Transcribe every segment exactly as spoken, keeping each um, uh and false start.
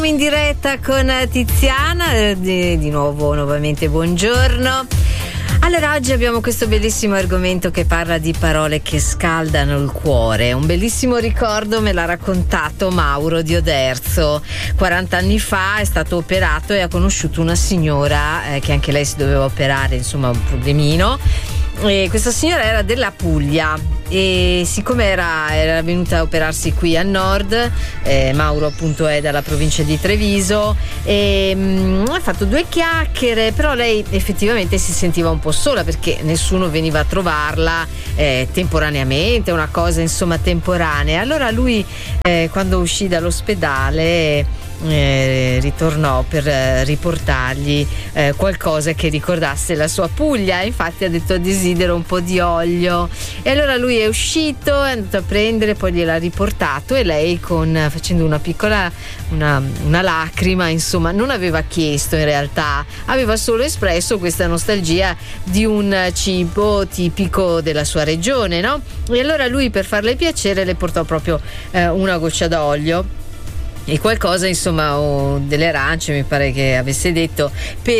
In diretta con Tiziana, di, di nuovo nuovamente buongiorno. Allora, oggi abbiamo questo bellissimo argomento che parla di parole che scaldano il cuore. Un bellissimo ricordo me l'ha raccontato Mauro di Oderzo. quaranta anni fa è stato operato e ha conosciuto una signora eh, che anche lei si doveva operare, insomma un problemino. E questa signora era della Puglia e siccome era, era venuta a operarsi qui a nord, eh, Mauro appunto è dalla provincia di Treviso, e mh, ha fatto due chiacchiere, però lei effettivamente si sentiva un po' sola perché nessuno veniva a trovarla eh, temporaneamente, una cosa insomma temporanea. Allora lui eh, quando uscì dall'ospedale Eh, ritornò per eh, riportargli eh, qualcosa che ricordasse la sua Puglia. Infatti ha detto: desidero un po' di olio. E allora lui è uscito, è andato a prendere, poi gliel'ha riportato e lei, con facendo una piccola una, una lacrima, insomma non aveva chiesto, in realtà aveva solo espresso questa nostalgia di un cibo tipico della sua regione, no? E allora lui, per farle piacere, le portò proprio eh, una goccia d'olio e qualcosa, insomma, o delle arance mi pare che avesse detto,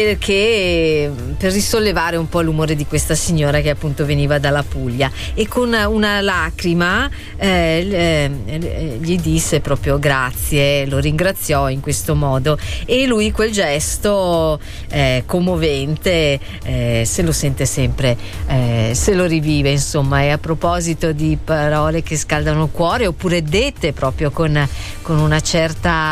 perché per risollevare un po' l'umore di questa signora che appunto veniva dalla Puglia. E con una lacrima eh, eh, gli disse proprio grazie, lo ringraziò in questo modo, e lui quel gesto eh, commovente eh, se lo sente sempre, eh, se lo rivive, insomma. E a proposito di parole che scaldano il cuore, oppure dette proprio con, con una certa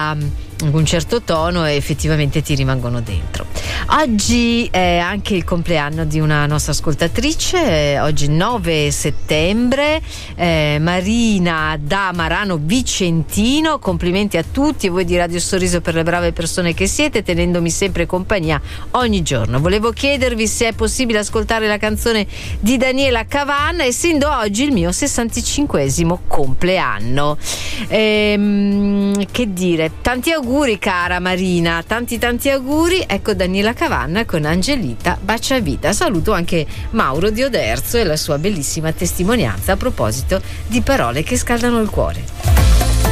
un certo tono, e effettivamente ti rimangono dentro. Oggi è anche il compleanno di una nostra ascoltatrice, eh, oggi nove settembre, eh, Marina da Marano Vicentino. Complimenti a tutti e voi di Radio Sorriso per le brave persone che siete, tenendomi sempre compagnia ogni giorno. Volevo chiedervi se è possibile ascoltare la canzone di Daniela Cavanna, essendo oggi il mio sessantacinquesimo compleanno. Ehm, che dire, tanti auguri cara Marina, tanti tanti auguri. Ecco Daniela Cavanna con Angelita Baciavita. Saluto anche Mauro di Oderzo e la sua bellissima testimonianza a proposito di parole che scaldano il cuore.